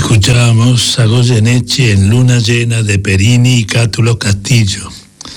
Escuchábamos a Goyeneche en Luna Llena de Perini y Cátulo Castillo.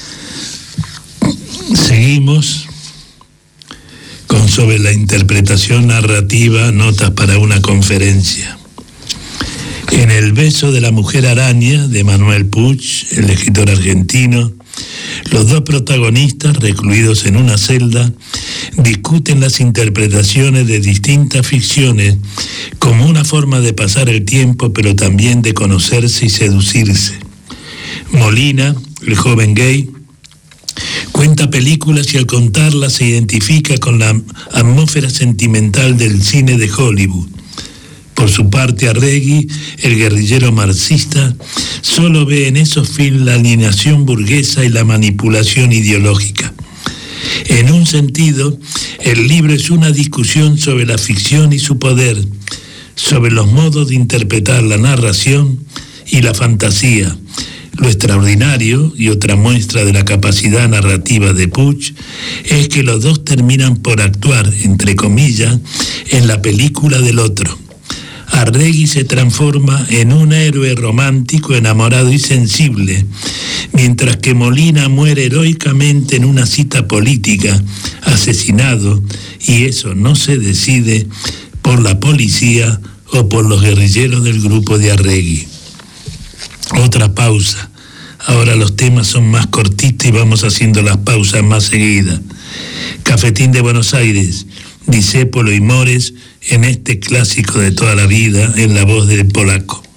Seguimos con sobre la interpretación narrativa, notas para una conferencia. En El beso de la mujer araña, de Manuel Puig, el escritor argentino, los dos protagonistas, recluidos en una celda, discuten las interpretaciones de distintas ficciones como una forma de pasar el tiempo, pero también de conocerse y seducirse. Molina, el joven gay, cuenta películas y al contarlas se identifica con la atmósfera sentimental del cine de Hollywood. Por su parte, Arregui, el guerrillero marxista, solo ve en esos films la alienación burguesa y la manipulación ideológica. En un sentido, el libro es una discusión sobre la ficción y su poder, sobre los modos de interpretar la narración y la fantasía. Lo extraordinario, y otra muestra de la capacidad narrativa de Puig, es que los dos terminan por actuar, entre comillas, en la película del otro. Arregui se transforma en un héroe romántico, enamorado y sensible, mientras que Molina muere heroicamente en una cita política, asesinado, y eso no se decide por la policía o por los guerrilleros del grupo de Arregui. Otra pausa. Ahora los temas son más cortitos y vamos haciendo las pausas más seguidas. Cafetín de Buenos Aires, Discépolo y Mores, en este clásico de toda la vida, en la voz del polaco.